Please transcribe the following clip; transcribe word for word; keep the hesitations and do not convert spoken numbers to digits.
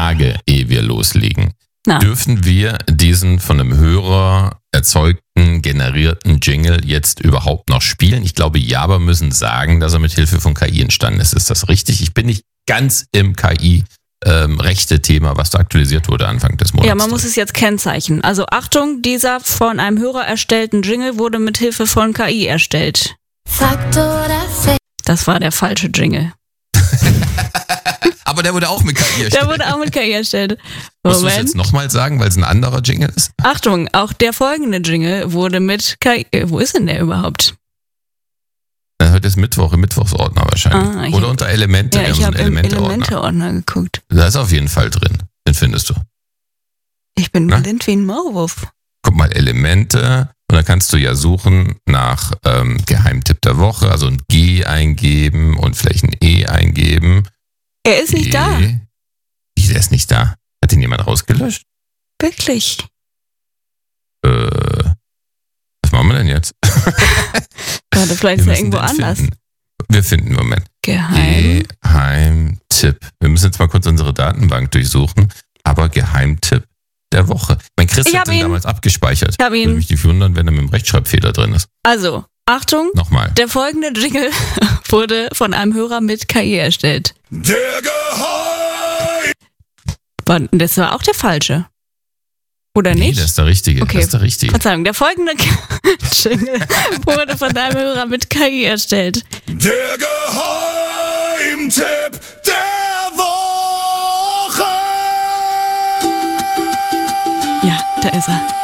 Frage, ehe wir loslegen. Na. Dürfen wir diesen von einem Hörer erzeugten, generierten Jingle jetzt überhaupt noch spielen? Ich glaube, ja, aber müssen sagen, dass er mit Hilfe von K I entstanden ist. Ist das richtig? Ich bin nicht ganz im K I ähm, rechte Thema, was da aktualisiert wurde Anfang des Monats. Ja, man muss es jetzt kennzeichnen. Also Achtung, dieser von einem Hörer erstellten Jingle wurde mit Hilfe von K I erstellt. Fakt oder Fake? Das war der falsche Jingle. Aber der wurde auch mit K I erstellt. Der wurde auch mit K I erstellt. Musst du es Moment. jetzt nochmal sagen, weil es ein anderer Jingle ist? Achtung, auch der folgende Jingle wurde mit K I... Äh, wo ist denn der überhaupt? Na, heute ist Mittwoch, im Mittwochsordner wahrscheinlich. Ah, ich Oder hab- unter Elemente. Ja, Wir haben ich so habe einen im Elemente-Ordner. Elemente-Ordner geguckt. Da ist auf jeden Fall drin. Den findest du. Ich bin Na? blind wie ein Maulwurf. Guck mal, Elemente. Und dann kannst du ja suchen nach ähm, Geheimtipp der Woche. Also ein G eingeben und vielleicht ein E eingeben. Er ist nicht da. E. Wie, der ist nicht da. Hat den jemand rausgelöscht? Wirklich. Äh, was machen wir denn jetzt? Warte, vielleicht Wir ist er müssen irgendwo den anders. Finden. Wir finden, Moment. Geheim. Geheimtipp. Wir müssen jetzt mal kurz unsere Datenbank durchsuchen. Aber Geheimtipp der Woche. Mein Chris Ich hat hab den ihn. damals abgespeichert. Ich hab ihn. Würde mich nicht wundern, wenn er mit einem Rechtschreibfehler drin ist. Also, Achtung, Nochmal. der folgende Jingle wurde von einem Hörer mit K I erstellt. Der Geheim! War- Das war auch der falsche. Oder Nee, nicht? das ist der richtige. Okay. Das ist der richtige. Verzeihung, der folgende Jingle wurde von einem Hörer mit K I erstellt. Der Geheimtipp der Woche! Ja, da ist er.